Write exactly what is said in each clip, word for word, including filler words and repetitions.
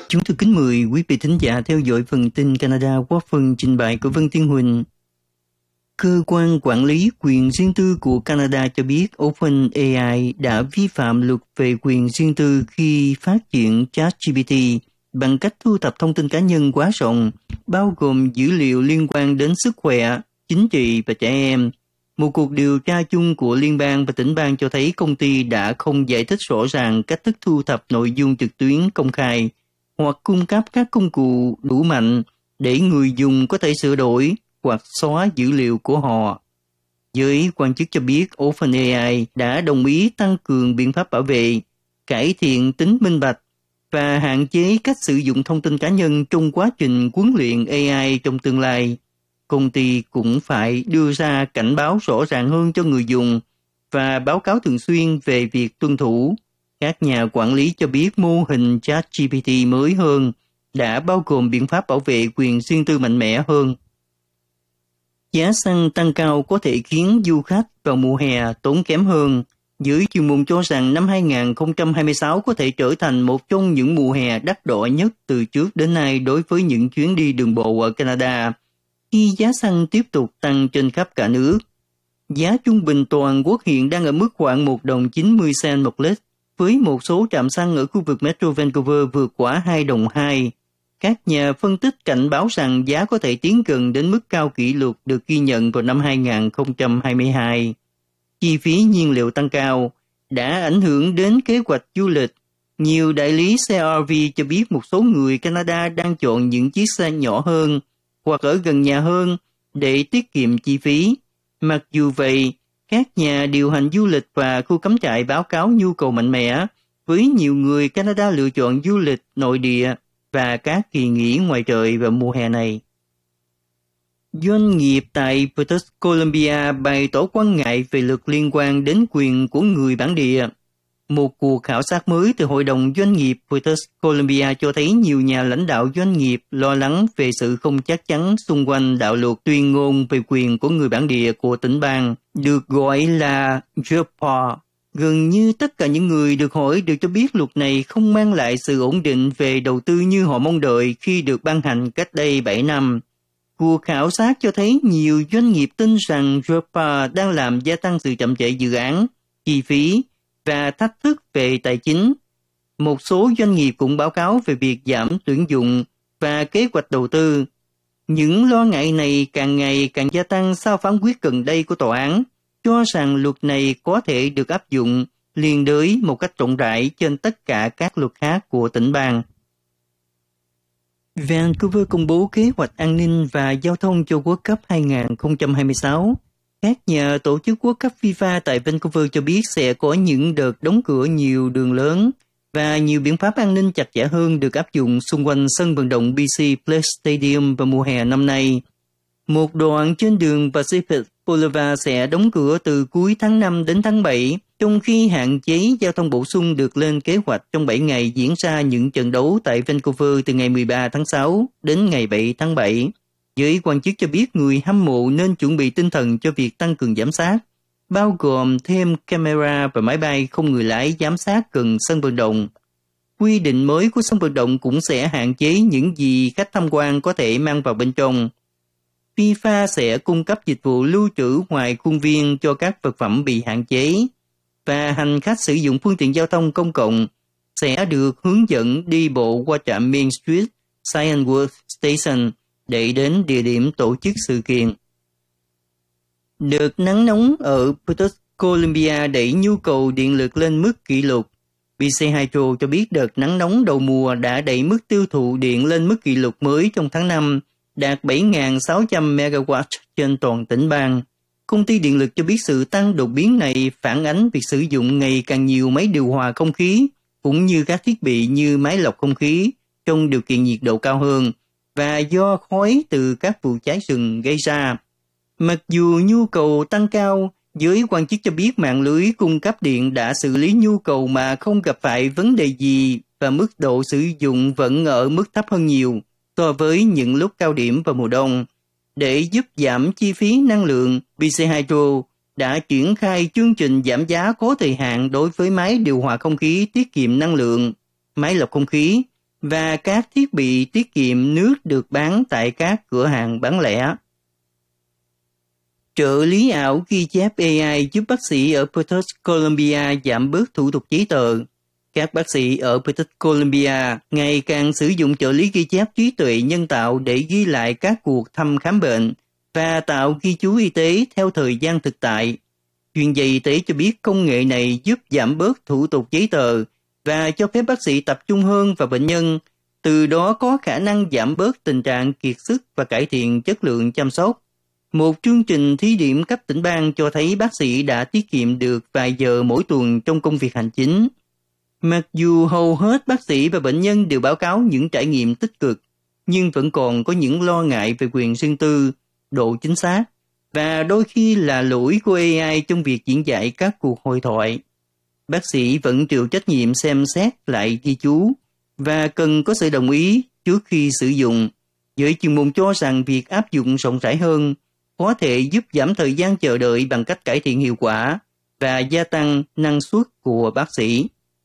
Chúng tôi kính mời quý vị thính giả theo dõi phần tin Canada qua phần trình bày của Vân Thiên Huỳnh. Cơ quan quản lý quyền riêng tư của Canada cho biết OpenAI đã vi phạm luật về quyền riêng tư khi phát triển ChatGPT bằng cách thu thập thông tin cá nhân quá rộng, bao gồm dữ liệu liên quan đến sức khỏe, chính trị và trẻ em. Một cuộc điều tra chung của liên bang và tỉnh bang cho thấy công ty đã không giải thích rõ ràng cách thức thu thập nội dung trực tuyến công khai hoặc cung cấp các công cụ đủ mạnh để người dùng có thể sửa đổi hoặc xóa dữ liệu của họ. Giới quan chức cho biết OpenAI đã đồng ý tăng cường biện pháp bảo vệ, cải thiện tính minh bạch và hạn chế cách sử dụng thông tin cá nhân trong quá trình huấn luyện a i trong tương lai. Công ty cũng phải đưa ra cảnh báo rõ ràng hơn cho người dùng và báo cáo thường xuyên về việc tuân thủ. Các nhà quản lý cho biết mô hình ChatGPT mới hơn đã bao gồm biện pháp bảo vệ quyền riêng tư mạnh mẽ hơn. Giá xăng tăng cao có thể khiến du khách vào mùa hè tốn kém hơn. Giới chuyên môn cho rằng năm hai không hai sáu có thể trở thành một trong những mùa hè đắt đỏ nhất từ trước đến nay đối với những chuyến đi đường bộ ở Canada, khi giá xăng tiếp tục tăng trên khắp cả nước. Giá trung bình toàn quốc hiện đang ở mức khoảng một đồng chín mươi cent một lít, với một số trạm xăng ở khu vực Metro Vancouver vượt quá hai đồng hai. Các nhà phân tích cảnh báo rằng giá có thể tiến gần đến mức cao kỷ lục được ghi nhận vào năm hai không hai hai. Chi phí nhiên liệu tăng cao đã ảnh hưởng đến kế hoạch du lịch. Nhiều đại lý xe rờ vê cho biết một số người Canada đang chọn những chiếc xe nhỏ hơn hoặc ở gần nhà hơn để tiết kiệm chi phí. Mặc dù vậy, các nhà điều hành du lịch và khu cắm trại báo cáo nhu cầu mạnh mẽ, với nhiều người Canada lựa chọn du lịch nội địa và các kỳ nghỉ ngoài trời vào mùa hè này. Doanh nghiệp tại British Columbia bày tỏ quan ngại về luật liên quan đến quyền của người bản địa. Một cuộc khảo sát mới từ Hội đồng Doanh nghiệp British Columbia cho thấy nhiều nhà lãnh đạo doanh nghiệp lo lắng về sự không chắc chắn xung quanh đạo luật tuyên ngôn về quyền của người bản địa của tỉnh bang, được gọi là giê ô pê a. Gần như tất cả những người được hỏi đều cho biết luật này không mang lại sự ổn định về đầu tư như họ mong đợi khi được ban hành cách đây bảy năm. Cuộc khảo sát cho thấy nhiều doanh nghiệp tin rằng giê ô pê a đang làm gia tăng sự chậm trễ dự án, chi phí và thách thức về tài chính. Một số doanh nghiệp cũng báo cáo về việc giảm tuyển dụng và kế hoạch đầu tư. Những lo ngại này càng ngày càng gia tăng sau phán quyết gần đây của tòa án, cho rằng luật này có thể được áp dụng liên đới một cách rộng rãi trên tất cả các luật khác của tỉnh bang. Vancouver công bố kế hoạch an ninh và giao thông cho World Cup hai không hai sáu. Các nhà tổ chức World Cup FIFA tại Vancouver cho biết sẽ có những đợt đóng cửa nhiều đường lớn và nhiều biện pháp an ninh chặt chẽ hơn được áp dụng xung quanh sân vận động bê xê Place Stadium vào mùa hè năm nay. Một đoạn trên đường Pacific Boulevard sẽ đóng cửa từ cuối tháng năm đến tháng bảy, trong khi hạn chế giao thông bổ sung được lên kế hoạch trong bảy ngày diễn ra những trận đấu tại Vancouver từ ngày mười ba tháng sáu đến ngày bảy tháng bảy. Giới quan chức cho biết người hâm mộ nên chuẩn bị tinh thần cho việc tăng cường giám sát, bao gồm thêm camera và máy bay không người lái giám sát gần sân vận động. Quy định mới của sân vận động cũng sẽ hạn chế những gì khách tham quan có thể mang vào bên trong. FIFA sẽ cung cấp dịch vụ lưu trữ ngoài khuôn viên cho các vật phẩm bị hạn chế, và hành khách sử dụng phương tiện giao thông công cộng sẽ được hướng dẫn đi bộ qua trạm Main Street Scienceworth Station để đến địa điểm tổ chức sự kiện. Đợt nắng nóng ở British Columbia đẩy nhu cầu điện lực lên mức kỷ lục. bê xê Hydro cho biết đợt nắng nóng đầu mùa đã đẩy mức tiêu thụ điện lên mức kỷ lục mới trong tháng năm, đạt bảy nghìn sáu trăm mê ga oát trên toàn tỉnh bang. Công ty điện lực cho biết sự tăng đột biến này phản ánh việc sử dụng ngày càng nhiều máy điều hòa không khí, cũng như các thiết bị như máy lọc không khí trong điều kiện nhiệt độ cao hơn, và do khói từ các vụ cháy rừng gây ra. Mặc dù nhu cầu tăng cao, giới quan chức cho biết mạng lưới cung cấp điện đã xử lý nhu cầu mà không gặp phải vấn đề gì, và mức độ sử dụng vẫn ở mức thấp hơn nhiều so với những lúc cao điểm vào mùa đông. Để giúp giảm chi phí năng lượng, bê xê Hydro đã triển khai chương trình giảm giá có thời hạn đối với máy điều hòa không khí tiết kiệm năng lượng, máy lọc không khí và các thiết bị tiết kiệm nước được bán tại các cửa hàng bán lẻ. Trợ lý ảo ghi chép a i giúp bác sĩ ở British Columbia giảm bớt thủ tục giấy tờ. Các bác sĩ ở British Columbia ngày càng sử dụng trợ lý ghi chép trí tuệ nhân tạo để ghi lại các cuộc thăm khám bệnh và tạo ghi chú y tế theo thời gian thực tại. Chuyên gia y tế cho biết công nghệ này giúp giảm bớt thủ tục giấy tờ và cho phép bác sĩ tập trung hơn vào bệnh nhân, từ đó có khả năng giảm bớt tình trạng kiệt sức và cải thiện chất lượng chăm sóc. Một chương trình thí điểm cấp tỉnh bang cho thấy bác sĩ đã tiết kiệm được vài giờ mỗi tuần trong công việc hành chính. Mặc dù hầu hết bác sĩ và bệnh nhân đều báo cáo những trải nghiệm tích cực, nhưng vẫn còn có những lo ngại về quyền riêng tư, độ chính xác, và đôi khi là lỗi của a i trong việc diễn giải các cuộc hội thoại. Bác sĩ vẫn chịu trách nhiệm xem xét lại ghi chú và cần có sự đồng ý trước khi sử dụng. Giới chuyên môn cho rằng việc áp dụng rộng rãi hơn có thể giúp giảm thời gian chờ đợi bằng cách cải thiện hiệu quả và gia tăng năng suất của bác sĩ.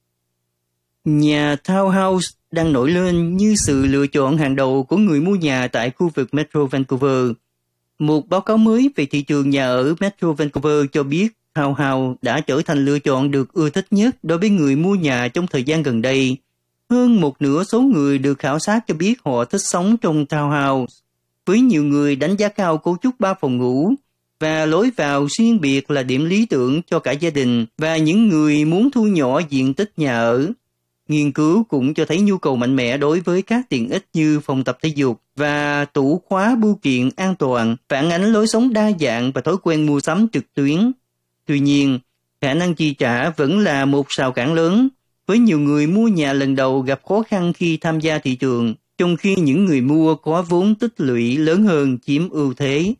Nhà townhouse đang nổi lên như sự lựa chọn hàng đầu của người mua nhà tại khu vực Metro Vancouver. Một báo cáo mới về thị trường nhà ở Metro Vancouver cho biết townhouse đã trở thành lựa chọn được ưa thích nhất đối với người mua nhà trong thời gian gần đây. Hơn một nửa số người được khảo sát cho biết họ thích sống trong townhouse, với nhiều người đánh giá cao cấu trúc ba phòng ngủ và lối vào riêng biệt là điểm lý tưởng cho cả gia đình và những người muốn thu nhỏ diện tích nhà ở. Nghiên cứu cũng cho thấy nhu cầu mạnh mẽ đối với các tiện ích như phòng tập thể dục và tủ khóa bưu kiện an toàn, phản ánh lối sống đa dạng và thói quen mua sắm trực tuyến. Tuy nhiên, khả năng chi trả vẫn là một rào cản lớn, với nhiều người mua nhà lần đầu gặp khó khăn khi tham gia thị trường, trong khi những người mua có vốn tích lũy lớn hơn chiếm ưu thế.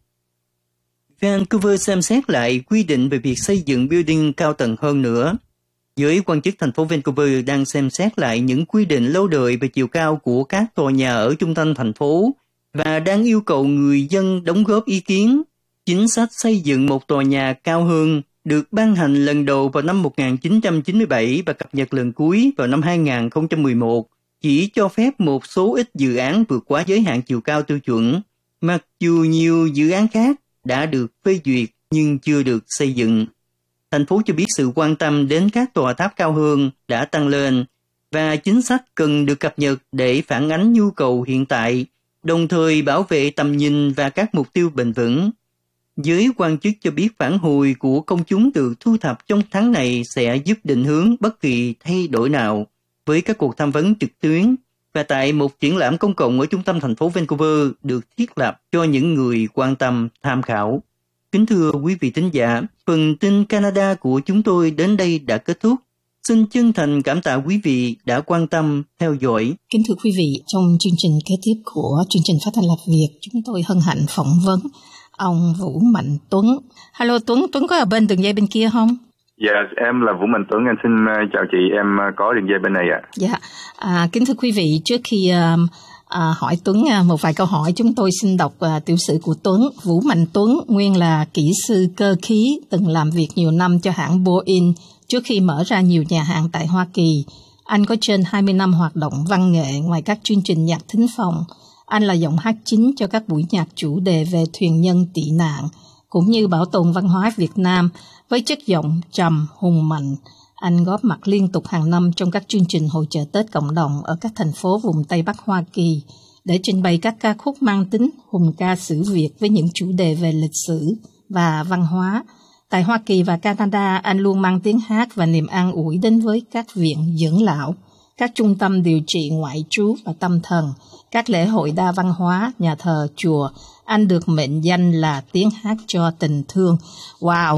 Vancouver xem xét lại quy định về việc xây dựng building cao tầng hơn nữa. Giới quan chức thành phố Vancouver đang xem xét lại những quy định lâu đời về chiều cao của các tòa nhà ở trung tâm thành phố và đang yêu cầu người dân đóng góp ý kiến. Chính sách xây dựng một tòa nhà cao hơn được ban hành lần đầu vào năm một nghìn chín trăm chín mươi bảy và cập nhật lần cuối vào năm hai nghìn không trăm mười một, chỉ cho phép một số ít dự án vượt quá giới hạn chiều cao tiêu chuẩn, mặc dù nhiều dự án khác đã được phê duyệt nhưng chưa được xây dựng. Thành phố cho biết sự quan tâm đến các tòa tháp cao hơn đã tăng lên và chính sách cần được cập nhật để phản ánh nhu cầu hiện tại, đồng thời bảo vệ tầm nhìn và các mục tiêu bền vững. Giới quan chức cho biết phản hồi của công chúng được thu thập trong tháng này sẽ giúp định hướng bất kỳ thay đổi nào với các cuộc tham vấn trực tuyến và tại một triển lãm công cộng ở trung tâm thành phố Vancouver được thiết lập cho những người quan tâm tham khảo. Kính thưa quý vị thính giả, phần tin Canada của chúng tôi đến đây đã kết thúc. Xin chân thành cảm tạ quý vị đã quan tâm theo dõi. Kính thưa quý vị, trong chương trình kế tiếp của chương trình Phát thanh Lạc Việt, chúng tôi hân hạnh phỏng vấn ông Vũ Mạnh Tuấn. Hello Tuấn, Tuấn có ở bên đường dây bên kia không? Dạ, em là Vũ Mạnh Tuấn, em xin chào chị, em có đường dây bên này ạ. Dạ, à, kính thưa quý vị, trước khi uh, À, hỏi Tuấn một vài câu hỏi, chúng tôi xin đọc à, tiểu sử của Tuấn. Vũ Mạnh Tuấn nguyên là kỹ sư cơ khí, từng làm việc nhiều năm cho hãng Boeing trước khi mở ra nhiều nhà hàng tại Hoa Kỳ. Anh có trên hai mươi năm hoạt động văn nghệ ngoài các chương trình nhạc thính phòng. Anh là giọng hát chính cho các buổi nhạc chủ đề về thuyền nhân tị nạn, cũng như bảo tồn văn hóa Việt Nam với chất giọng trầm, hùng mạnh. Anh góp mặt liên tục hàng năm trong các chương trình hội chợ Tết cộng đồng ở các thành phố vùng Tây Bắc Hoa Kỳ để trình bày các ca khúc mang tính hùng ca sử Việt với những chủ đề về lịch sử và văn hóa. Tại Hoa Kỳ và Canada, anh luôn mang tiếng hát và niềm an ủi đến với các viện dưỡng lão, các trung tâm điều trị ngoại trú và tâm thần, các lễ hội đa văn hóa, nhà thờ, chùa. Anh được mệnh danh là tiếng hát cho tình thương. Wow,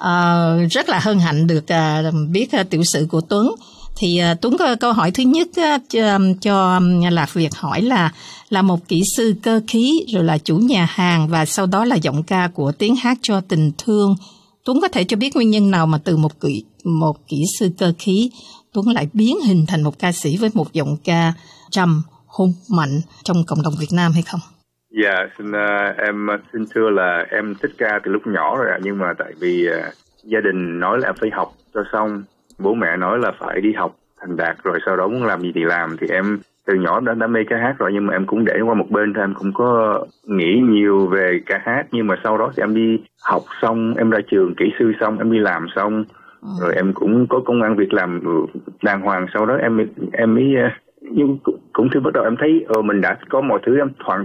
uh, rất là hân hạnh được uh, biết uh, tiểu sử của Tuấn. Thì uh, Tuấn có câu hỏi thứ nhất uh, cho, cho Lạc Việt hỏi là là một kỹ sư cơ khí, rồi là chủ nhà hàng và sau đó là giọng ca của tiếng hát cho tình thương. Tuấn có thể cho biết nguyên nhân nào mà từ một kỹ một kỹ sư cơ khí Tuấn lại biến hình thành một ca sĩ với một giọng ca trầm, hùng mạnh trong cộng đồng Việt Nam hay không? Dạ, xin uh, em xin thưa là em thích ca từ lúc nhỏ rồi ạ, nhưng mà tại vì uh, gia đình nói là em phải học cho xong, bố mẹ nói là phải đi học thành đạt rồi sau đó muốn làm gì thì làm, thì em từ nhỏ em đã đam mê ca hát rồi, nhưng mà em cũng để qua một bên thôi, em không có nghĩ nhiều về ca hát. Nhưng mà sau đó thì em đi học xong, em ra trường kỹ sư xong, em đi làm xong, ừ. rồi em cũng có công ăn việc làm đàng hoàng. Sau đó em em mới nhưng cũng thì bắt đầu em thấy ờ mình đã có mọi thứ, em hoàn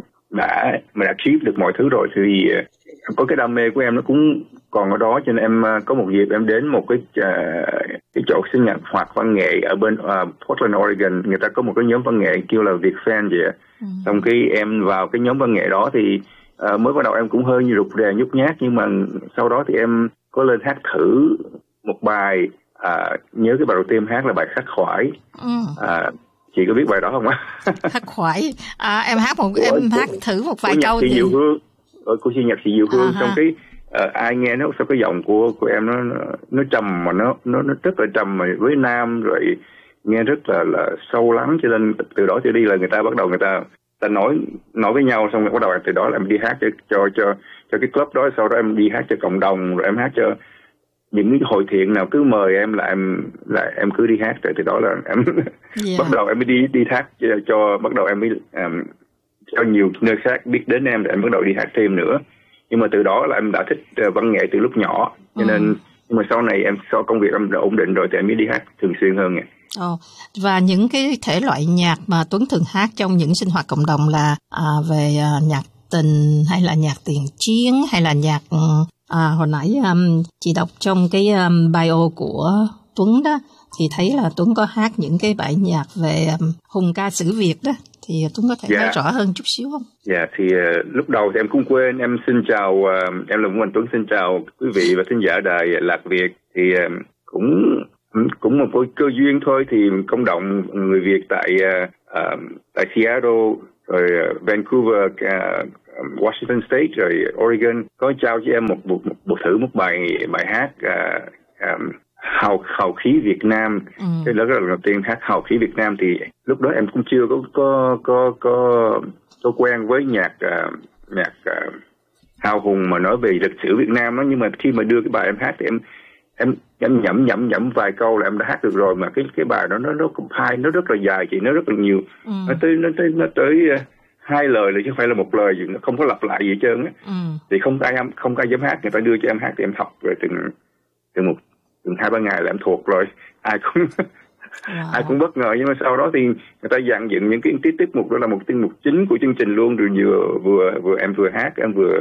đã mình đã achieve được mọi thứ rồi, thì có cái đam mê của em nó cũng còn ở đó. Cho nên em có một dịp em đến một cái uh, cái chỗ sinh nhật hoạt văn nghệ ở bên uh, Portland, Oregon. Người ta có một cái nhóm văn nghệ kêu là Việt Fan vậy. Ừ. Xong cái em vào cái nhóm văn nghệ đó thì uh, mới bắt đầu em cũng hơi như rụt rè nhút nhát, nhưng mà sau đó thì em có lên hát thử một bài. Uh, nhớ cái bài đầu tiên hát là bài Khắc Khoải. Ừ. Uh, chị có biết bài đó không á? Khắc Khoải. À, em hát một em của, hát thử một vài câu thì Diệu Hương. Ở cô sinh nhật chị Diệu Hương. À, xong cái uh, ai nghe nó sao cái giọng của của em nó nó trầm mà nó nó nó rất là trầm mà với nam, rồi nghe rất là là sâu lắng. Cho nên từ đó trở đi là người ta bắt đầu người ta ta nói nói với nhau, xong rồi bắt đầu từ đó là em đi hát cho cho cho cho cái club đó. Sau đó em đi hát cho cộng đồng, rồi em hát cho những cái hội thiện nào cứ mời em là em là em cứ đi hát. Rồi từ đó là em yeah. bắt đầu em mới đi đi hát cho, cho bắt đầu em mới um, cho nhiều nơi khác biết đến em, để em bắt đầu đi hát thêm nữa. Nhưng mà từ đó là em đã thích uh, văn nghệ từ lúc nhỏ, cho nên ừ. nhưng mà sau này em sau công việc em đã ổn định rồi thì em mới đi hát thường xuyên hơn. Ồ, và những cái thể loại nhạc mà Tuấn thường hát trong những sinh hoạt cộng đồng là à, về à, nhạc tình hay là nhạc tiền chiến hay là nhạc à, hồi nãy um, chị đọc trong cái um, bio của Tuấn đó thì thấy là Tuấn có hát những cái bài nhạc về um, hùng ca sử Việt đó, thì Tuấn có thể yeah. nói rõ hơn chút xíu không? Dạ, yeah, thì uh, lúc đầu thì em cũng quên. Em xin chào, uh, em là Vũ Mạnh Tuấn, xin chào quý vị và thính giả đài Lạc Việt. Thì uh, cũng cũng một cơ duyên thôi, thì cộng đồng người Việt tại uh, uh, tại Seattle, rồi uh, Vancouver, uh, Washington State, rồi Oregon có trao cho em một một, một, một thử một bài bài hát uh, um, hào hào khí Việt Nam. Ừ. Cái đó là lần đầu tiên hát hào khí Việt Nam. Thì lúc đó em cũng chưa có có có có, có quen với nhạc uh, nhạc uh, hào hùng mà nói về lịch sử Việt Nam đó. Nhưng mà khi mà đưa cái bài em hát thì em em em nhẩm nhẩm nhẩm vài câu là em đã hát được rồi. Mà cái cái bài đó nó nó cũng hay, nó rất là dài, chị, nó rất là nhiều. Ừ. nó tới nó tới nó tới uh, hai lời là chứ không phải là một lời gì, nó không có lặp lại gì hết trơn á. Ừ. Thì không ai không ai dám hát, người ta đưa cho em hát thì em học rồi từng từng một từng hai ba ngày là em thuộc rồi. Ai cũng wow. ai cũng bất ngờ. Nhưng mà sau đó thì người ta dàn dựng những cái tiết tiết mục đó là một tiết mục chính của chương trình luôn, rồi vừa vừa vừa em vừa hát, em vừa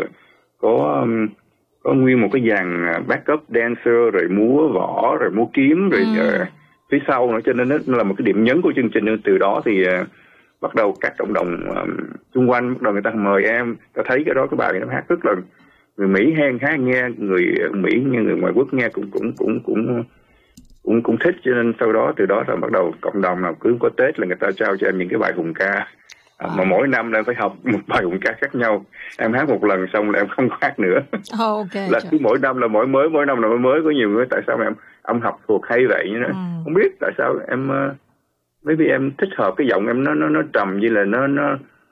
có um, có nguyên một cái dàn backup dancer, rồi múa võ, rồi múa kiếm, rồi ừ. uh, phía sau nữa. Cho nên nó là một cái điểm nhấn của chương trình. Từ đó thì uh, bắt đầu các cộng đồng um, xung quanh bắt đầu người ta mời em, ta thấy cái đó cái bài nó hát rất là người Mỹ hay hát, nghe người Mỹ như người ngoại quốc nghe cũng cũng cũng cũng cũng cũng thích. Cho nên sau đó từ đó là bắt đầu cộng đồng nào cứ có Tết là người ta trao cho em những cái bài hùng ca. À, mà mỗi năm là em phải học một bài hùng ca khác nhau. Em hát một lần xong là em không hát nữa. Oh, okay, là cứ mỗi năm là mỗi mới, mỗi năm là mỗi mới. Có nhiều người tại sao mà em ông học thuộc hay vậy nữa. Ừ. Không biết tại sao em uh, maybe em thích hợp cái giọng em nó nó nó trầm như là nó nó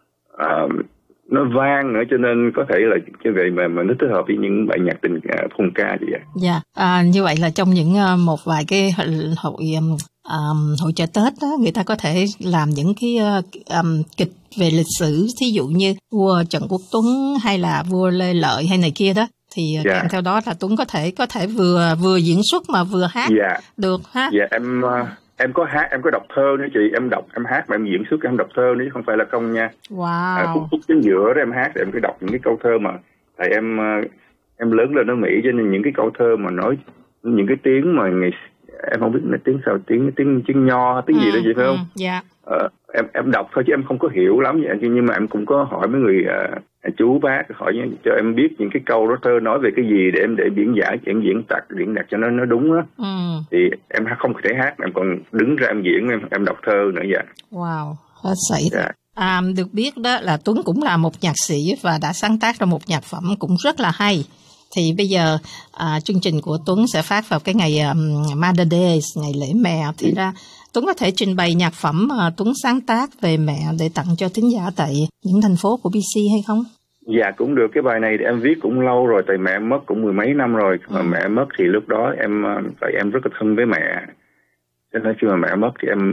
uh, nó vang nữa, cho nên có thể là như vậy mà mà nó thích hợp với những bài nhạc tình uh, hùng ca vậy. Dạ, yeah. à, như vậy là trong những uh, một vài cái hội um, um, hội chợ Tết đó, người ta có thể làm những cái uh, um, kịch về lịch sử, thí dụ như vua Trần Quốc Tuấn hay là vua Lê Lợi hay này kia đó, thì yeah. kèm theo đó là Tuấn có thể có thể vừa vừa diễn xuất mà vừa hát yeah. được ha. Dạ, yeah, em uh... em có hát, em có đọc thơ nữa chị, em đọc, em hát mà em diễn xuất, em đọc thơ nữa chứ không phải là không nha. Wow. À, khúc khúc chính giữa đó em hát thì em cứ đọc những cái câu thơ mà tại em em lớn lên ở Mỹ, cho nên những cái câu thơ mà nói những cái tiếng mà ngày em không biết là tiếng sao, tiếng tiếng tiếng nho tiếng ừ, gì đó vậy phải không? Dạ. Yeah. Ờ, em em đọc thôi chứ em không có hiểu lắm vậy, nhưng mà em cũng có hỏi mấy người uh, chú bác hỏi cho em biết những cái câu đó thơ nói về cái gì để em để diễn giải, diễn diễn tả diễn đạt cho nó nó đúng á. Ừ. Thì em không thể hát, em còn đứng ra em diễn, em em đọc thơ nữa vậy. Wow, hết sảy. Dạ. À, được biết đó là Tuấn cũng là một nhạc sĩ và đã sáng tác ra một nhạc phẩm cũng rất là hay. Thì bây giờ à, chương trình của Tuấn sẽ phát vào cái ngày um, Mother Day, ngày lễ mẹ. Thì ra Tuấn có thể trình bày nhạc phẩm mà Tuấn sáng tác về mẹ để tặng cho thính giả tại những thành phố của bê xê hay không? Dạ cũng được. Cái bài này thì em viết cũng lâu rồi, tại mẹ em mất cũng mười mấy năm rồi. Mà ừ. mẹ em mất thì lúc đó em tại em rất là thân với mẹ, cho nên khi mà mẹ mất thì em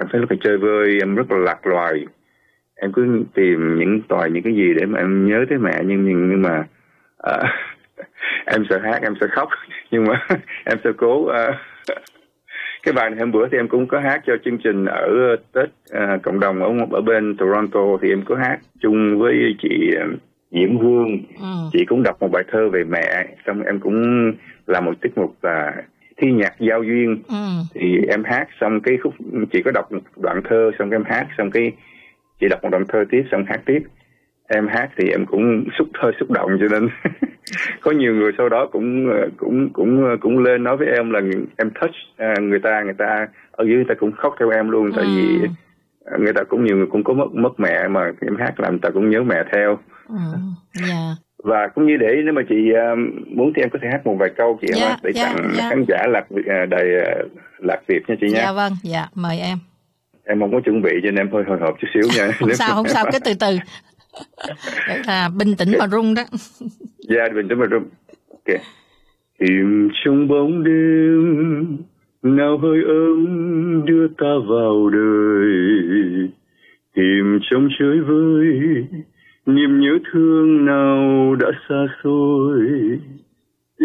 cảm thấy rất là chơi vơi, em rất là lạc loài. Em cứ tìm những tòi những cái gì để mà em nhớ tới mẹ, nhưng nhưng, nhưng mà uh, em sợ hát, em sợ khóc, nhưng mà em sẽ cố. Uh, cái bài này hôm bữa thì em cũng có hát cho chương trình ở Tết uh, cộng đồng ở ở bên Toronto, thì em có hát chung với chị uh, Diễm Hương. Ừ. Chị cũng đọc một bài thơ về mẹ, xong em cũng làm một tiết mục là uh, thi nhạc giao duyên. Ừ. Thì em hát xong cái khúc, chị có đọc một đoạn thơ, xong cái em hát, xong cái chị đọc một đoạn thơ tiếp, xong hát tiếp. Em hát thì em cũng xúc hơi xúc động, cho nên có nhiều người sau đó cũng cũng cũng cũng lên nói với em là em touch người ta, người ta ở dưới người ta cũng khóc theo em luôn. Ừ. Tại vì người ta cũng nhiều người cũng có mất mất mẹ, mà em hát làm người ta cũng nhớ mẹ theo. Ừ. Yeah. Và cũng như để nếu mà chị muốn thì em có thể hát một vài câu chị yeah, hát để yeah, tặng yeah. khán giả Lạc đài Lạc Việt nha chị nha. Dạ vâng, dạ mời em. Em không có chuẩn bị cho nên em hơi hồi hộp chút xíu nha. Không sao, không sao, cứ từ từ. Đấy là bình tĩnh mà rung đó. Dạ, yeah, bình tĩnh mà rung. Ok. Tìm trong bóng đêm, nào hơi ấm đưa ta vào đời. Tìm trong chơi vơi, niềm nhớ thương nào đã xa xôi.